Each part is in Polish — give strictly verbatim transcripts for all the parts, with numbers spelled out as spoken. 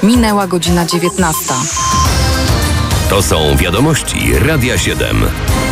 Minęła godzina dziewiętnasta. To są wiadomości Radia siedem.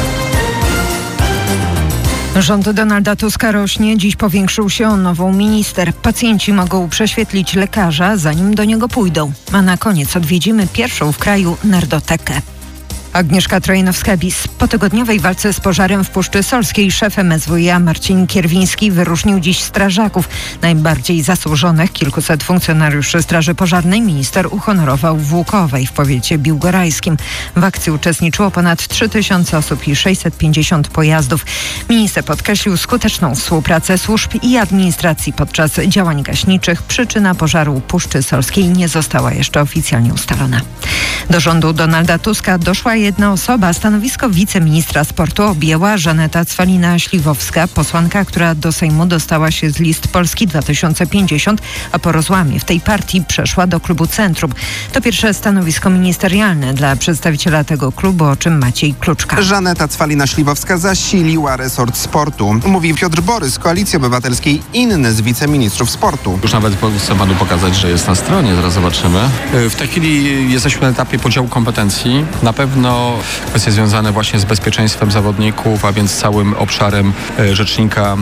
Rząd Donalda Tuska rośnie. Dziś powiększył się o nową minister. Pacjenci mogą prześwietlić lekarza, zanim do niego pójdą. A na koniec odwiedzimy pierwszą w kraju nerdotekę. Agnieszka Trojanowska-Bis. Po tygodniowej walce z pożarem w Puszczy Solskiej szef M S W iA Marcin Kierwiński wyróżnił dziś strażaków. Najbardziej zasłużonych, kilkuset funkcjonariuszy Straży Pożarnej, minister uhonorował w Łukowej w powiecie biłgorajskim. W akcji uczestniczyło ponad trzy tysiące osób i sześćset pięćdziesiąt pojazdów. Minister podkreślił skuteczną współpracę służb i administracji podczas działań gaśniczych. Przyczyna pożaru Puszczy Solskiej nie została jeszcze oficjalnie ustalona. Do rządu Donalda Tuska doszła jedna osoba. Stanowisko wiceministra sportu objęła Żaneta Cwalina-Śliwowska, posłanka, która do Sejmu dostała się z list Polski dwa tysiące pięćdziesiąt, a po rozłamie w tej partii przeszła do klubu Centrum. To pierwsze stanowisko ministerialne dla przedstawiciela tego klubu, o czym Maciej Kluczka. Żaneta Cwalina-Śliwowska zasiliła resort sportu. Mówi Piotr Borys z Koalicji Obywatelskiej, inny z wiceministrów sportu. Już nawet chcę panu pokazać, że jest na stronie, zaraz zobaczymy. W tej chwili jesteśmy na etapie podziału kompetencji. Na pewno kwestie związane właśnie z bezpieczeństwem zawodników, a więc całym obszarem rzecznika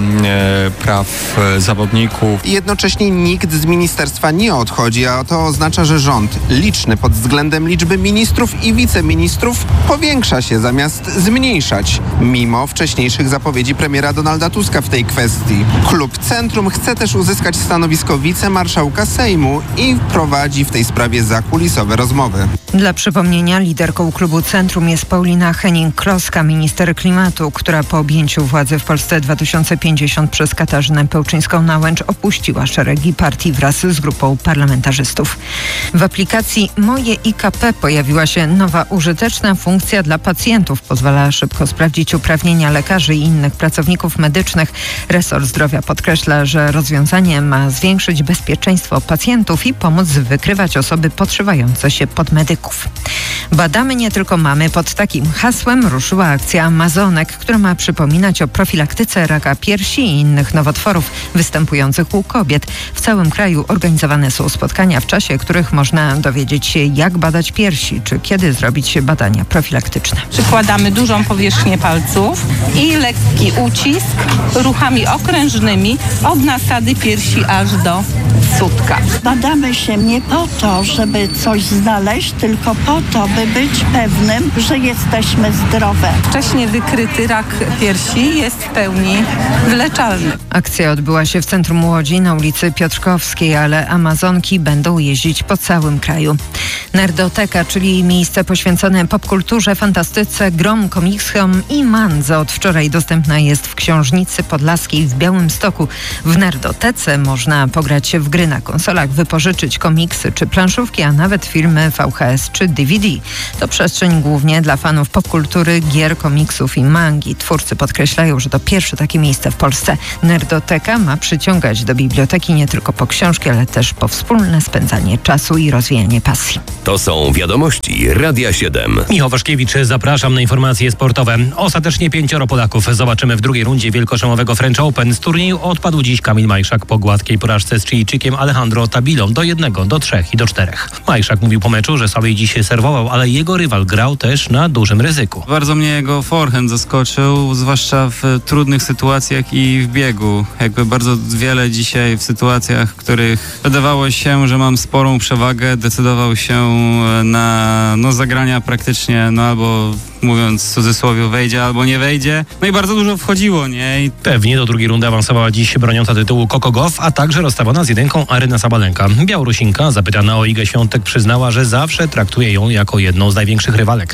praw zawodników. Jednocześnie nikt z ministerstwa nie odchodzi, a to oznacza, że rząd, liczny pod względem liczby ministrów i wiceministrów, powiększa się zamiast zmniejszać, mimo wcześniejszych zapowiedzi premiera Donalda Tuska w tej kwestii. Klub Centrum chce też uzyskać stanowisko wicemarszałka Sejmu i prowadzi w tej sprawie zakulisowe rozmowy. Dla przypomnienia, liderką klubu Centrum jest Paulina Henning-Kloska, minister klimatu, która po objęciu władzy w Polsce dwa tysiące pięćdziesiąt przez Katarzynę Pełczyńską-Nałęcz opuściła szeregi partii wraz z grupą parlamentarzystów. W aplikacji Moje I K P pojawiła się nowa użyteczna funkcja dla pacjentów. Pozwala szybko sprawdzić uprawnienia lekarzy i innych pracowników medycznych. Resort Zdrowia podkreśla, że rozwiązanie ma zwiększyć bezpieczeństwo pacjentów i pomóc wykrywać osoby podszywające się pod medyków. Badamy nie tylko mamy. Pod takim hasłem ruszyła akcja Amazonek, która ma przypominać o profilaktyce raka piersi i innych nowotworów występujących u kobiet. W całym kraju organizowane są spotkania, w czasie których można dowiedzieć się, jak badać piersi, czy kiedy zrobić badania profilaktyczne. Przykładamy dużą powierzchnię palców i lekki ucisk ruchami okrężnymi od nasady piersi aż do sutka. Badamy się nie po to, żeby coś znaleźć, tylko po to, by być pewnym, że jesteśmy zdrowe. Wcześniej wykryty rak piersi jest w pełni wyleczalny. Akcja odbyła się w centrum Łodzi na ulicy Piotrkowskiej, ale Amazonki będą jeździć po całym kraju. Nerdoteka, czyli miejsce poświęcone popkulturze, fantastyce, grom, komiksom i mandze, od wczoraj dostępna jest w Książnicy Podlaskiej w Białymstoku. W Nerdotece można pograć się w gry na konsolach, wypożyczyć komiksy czy planszówki, a nawet filmy V H S czy D V D. To przestrzeń głównie dla fanów popkultury, gier, komiksów i mangi. Twórcy podkreślają, że to pierwsze takie miejsce w Polsce. Nerdoteka ma przyciągać do biblioteki nie tylko po książki, ale też po wspólne spędzanie czasu i rozwijanie pasji. To są wiadomości Radia siedem. Michał Waszkiewicz, zapraszam na informacje sportowe. Ostatecznie pięcioro Polaków zobaczymy w drugiej rundzie wielkoszlemowego French Open. Z turnieju odpadł dziś Kamil Majszak po gładkiej porażce z Chilijczykiem Alejandro Tabilą do jednego, do trzech i do czterech. Majszak mówił po meczu, że sobie dziś serwował, ale jego rywal grał też na dużym ryzyku. Bardzo mnie jego forehand zaskoczył, zwłaszcza w trudnych sytuacjach i w biegu. Jakby bardzo wiele dzisiaj w sytuacjach, w których wydawało się, że mam sporą przewagę, decydował się na no, zagrania praktycznie, no albo mówiąc w cudzysłowie wejdzie albo nie wejdzie. No i bardzo dużo wchodziło, nie? I... Pewnie do drugiej rundy awansowała dziś broniąca tytułu Coco Gauff, a także rozstawiona z jedynką Aryna Sabalenka. Białorusinka, zapytana o Igę Świątek, przyznała, że zawsze traktuje ją jako jedną z największych rywalek.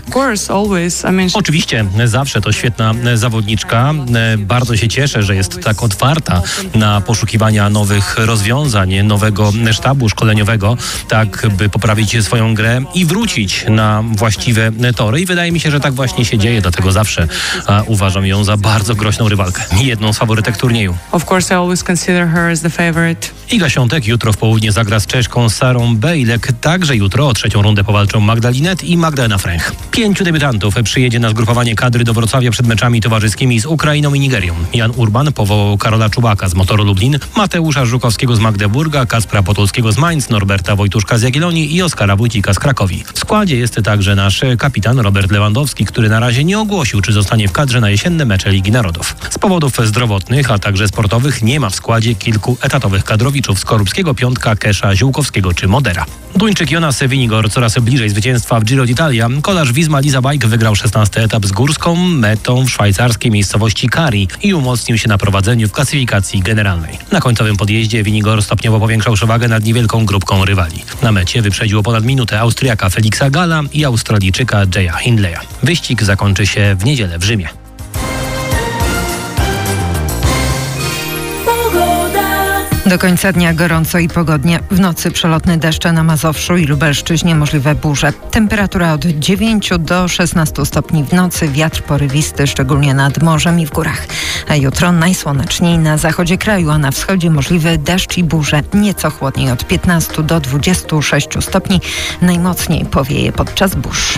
Oczywiście, zawsze to świetna zawodniczka. Bardzo się cieszę, że jest tak otwarta na poszukiwania nowych rozwiązań, nowego sztabu szkoleniowego, tak by poprawić swoją grę i wrócić na właściwe tory. I wydaje mi się, że tak właśnie się dzieje, dlatego zawsze a, uważam ją za bardzo groźną rywalkę. Jedną z faworytek turnieju. Of course I always consider her as the favorite. Iga Świątek jutro w południe zagra z Czeszką Sarą Bejlek. Także jutro o trzecią rundę powalczą Magda Linette i Magdalena Fręch. Pięciu debiutantów przyjedzie na zgrupowanie kadry do Wrocławia przed meczami towarzyskimi z Ukrainą i Nigerią. Jan Urban powołał Karola Czubaka z Motoru Lublin, Mateusza Żukowskiego z Magdeburga, Kacpra Potulskiego z Mainz, Norberta Wojtuszka z Jagiellonii i Oskara Wójcika z Krakowi. W składzie jest także nasz kapitan Robert Lewandowski, który na razie nie ogłosił, czy zostanie w kadrze na jesienne mecze Ligi Narodów. Z powodów zdrowotnych, a także sportowych nie ma w składzie kilku etatowych kadrowiczów: Skorupskiego, Piątka, Kesza, Ziółkowskiego czy Modera. Duńczyk Jonas Vingegaard coraz bliżej zwycięstwa w Giro d'Italia. Kolarz Visma Lease Bike wygrał szesnasty etap z górską metą w szwajcarskiej miejscowości Kari i umocnił się na prowadzeniu w klasyfikacji generalnej. Na końcowym podjeździe Vingegaard stopniowo powiększał przewagę nad niewielką grupką rywali. Na mecie wyprzedził o ponad minutę Austriaka Felixa Galla i Australijczyka Jaya Hindleya. Wyścig zakończy się w niedzielę w Rzymie. Do końca dnia gorąco i pogodnie. W nocy przelotne deszcze na Mazowszu i Lubelszczyźnie, możliwe burze. Temperatura od dziewięciu do szesnastu stopni w nocy, wiatr porywisty, szczególnie nad morzem i w górach. A jutro najsłoneczniej na zachodzie kraju, a na wschodzie możliwy deszcz i burze. Nieco chłodniej od piętnastu do dwudziestu sześciu stopni. Najmocniej powieje podczas burz.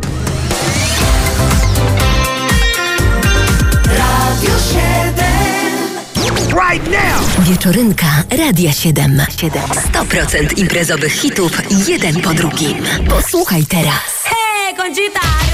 Wieczorynka Radia siedem. sto procent imprezowych hitów, jeden po drugim. Posłuchaj teraz. Hey, Conchita!